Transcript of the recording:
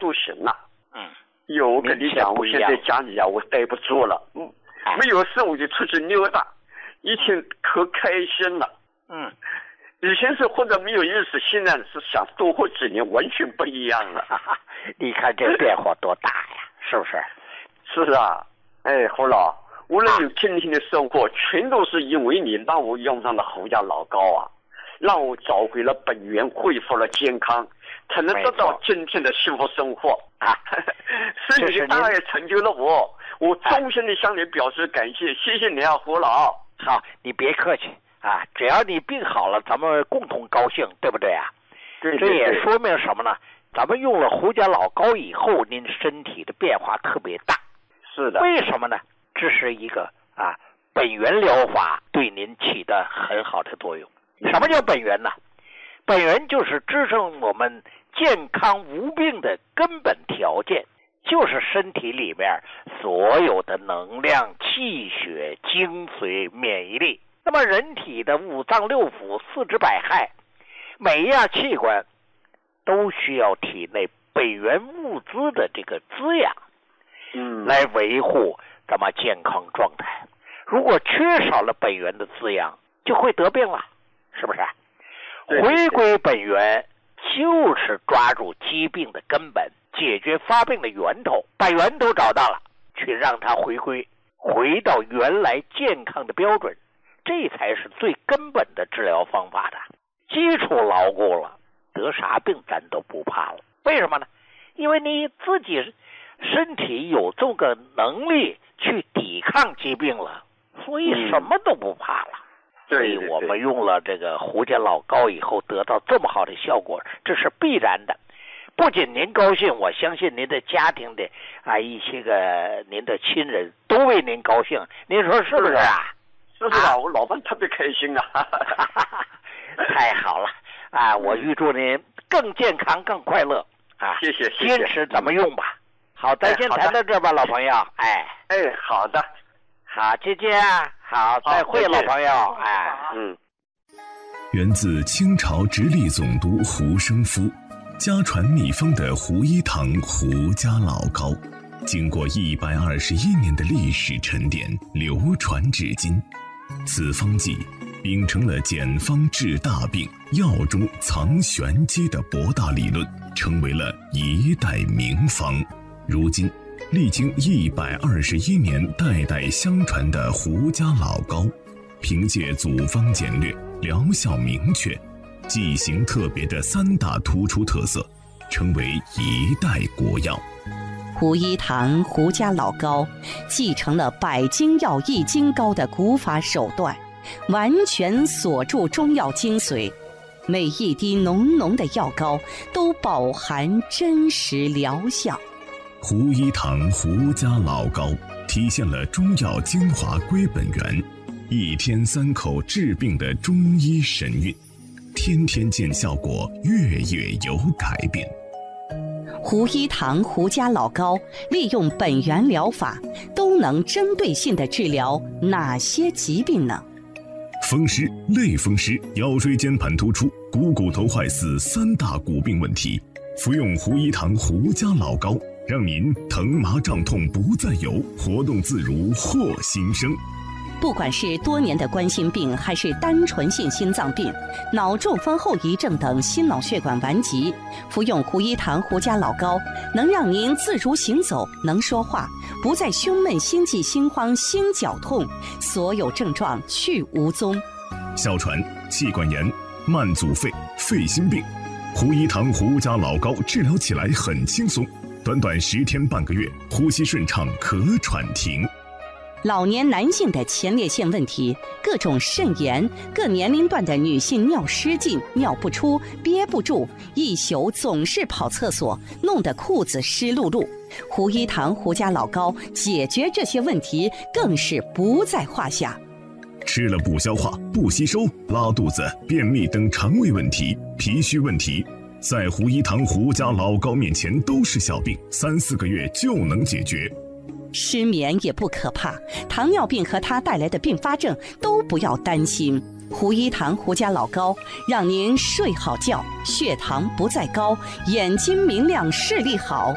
不行了。我跟你讲，我现在家里我待不住了，没有事我就出去溜达，一天可开心了。以前是活得没有意思，现在是想多活几年，完全不一样了。 你看这变化多大呀，是不是？ 是啊，胡老，无论有今天的生活，全都是因为你让我用上了侯家老高啊，让我找回了本源，恢复了健康，才能得到今天的幸福生活啊！是你的大爱成就了我衷心的向你表示感谢，谢谢你啊，胡老。 好，你别客气啊，只要你病好了，咱们共同高兴，对不对啊？ 对。 这也说明什么呢？咱们用了胡家老高以后，您身体的变化特别大。 是的。 为什么呢？这是一个本源疗法对您起的很好的作用。什么叫本源呢？本源就是支撑我们健康无病的根本条件，就是身体里面所有的能量、气血、精髓、免疫力。那么人体的五脏六腑、四肢百骸，每一样器官都需要体内本源物资的这个滋养，来维护咱们健康状态。如果缺少了本源的滋养，就会得病了，是不是？回归本源就是抓住疾病的根本，解决发病的源头，把源头找到了，去让它回到原来健康的标准，这才是最根本的治疗方法的。基础牢固了，得啥病咱都不怕了。为什么呢？因为你自己身体有这个能力去抵抗疾病了，所以什么都不怕了。所以我们用了这个胡家老高以后得到这么好的效果，这是必然的。不仅您高兴，我相信您的家庭的一些个您的亲人都为您高兴，您说是不是啊？ 是啊，我老伴特别开心啊。 太好了我预祝您更健康更快乐啊！ 谢谢。 坚持怎么用吧。好，咱先谈到这吧，老朋友。 好的。 好，姐姐好，再会，老朋友。 源自清朝直隶总督胡生夫，家传秘方的胡一堂胡家老高，经过121年的历史沉淀，流传至今。此方剂秉承了简方治大病、药中藏玄机的博大理论，成为了一代名方。如今历经121年代代相传的胡家老高，凭借组方简略、疗效明确、剂型特别的3大突出特色，成为一代国药。 胡一堂胡家老高继承了百金药易筋膏的古法手段，完全锁住中药精髓，每一滴浓浓的药膏都饱含真实疗效。 胡一堂胡家老高体现了中药精华归本源，一天3口治病的中医神韵，天天见效果，月月有改变。 胡一堂胡家老高利用本源疗法，都能针对性地治疗哪些疾病呢？ 风湿、类风湿、腰椎间盘突出、股头坏死3大骨病问题，服用胡一堂胡家老高，让您疼麻胀痛不再有，活动自如获新生。 不管是多年的冠心病，还是单纯性心脏病、脑中风后遗症等心脑血管顽疾，服用胡一堂胡家老高，能让您自如行走，能说话，不再胸闷、心悸、心慌、心绞痛，所有症状去无踪。 哮喘、气管炎、慢阻肺、肺心病，胡一堂胡家老高治疗起来很轻松，短短10天半个月，呼吸顺畅，咳喘停。 老年男性的前列腺问题、各种肾炎、各年龄段的女性尿失禁、尿不出、憋不住，一宿总是跑厕所，弄得裤子湿漉漉。胡一堂胡家老高解决这些问题更是不在话下。 吃了不消化、不吸收、拉肚子、便秘等肠胃问题、脾虚问题，在胡一堂胡家老高面前都是小病，3、4个月就能解决。 失眠也不可怕，糖尿病和它带来的并发症都不要担心。胡一堂胡家老高让您睡好觉，血糖不再高，眼睛明亮，视力好，